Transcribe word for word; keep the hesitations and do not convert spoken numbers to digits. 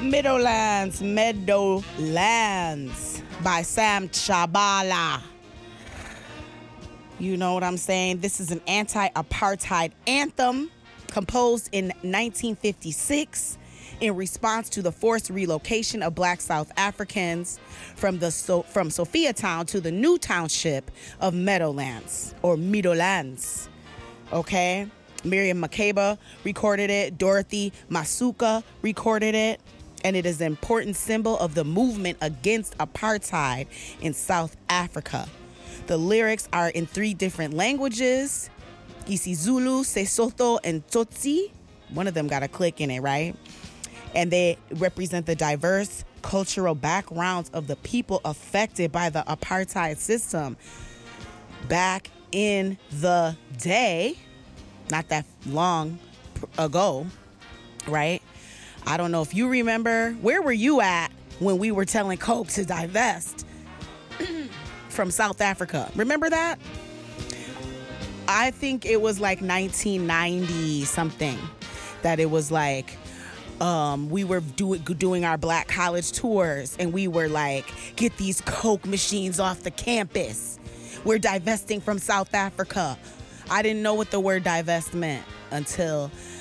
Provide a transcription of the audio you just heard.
Meadowlands, Meadowlands by Sam Chabala. You know what I'm saying? This is an anti-apartheid anthem composed in nineteen fifty-six in response to the forced relocation of black South Africans from the so- from Sophiatown to the new township of Meadowlands or Meadowlands. Okay? Miriam Makeba recorded it. Dorothy Masuka recorded it. And it is an important symbol of the movement against apartheid in South Africa. The lyrics are in three different languages: isiZulu, Sesotho, and Tsotsi. One of them got a click in it, right? And they represent the diverse cultural backgrounds of the people affected by the apartheid system. Back in the day, not that long ago, right? I don't know if you remember. Where were you at when we were telling Coke to divest from South Africa? Remember that? I think it was like nineteen ninety something that it was like um, we were do- doing our black college tours and we were like, get these Coke machines off the campus. We're divesting from South Africa. I didn't know what the word divest meant until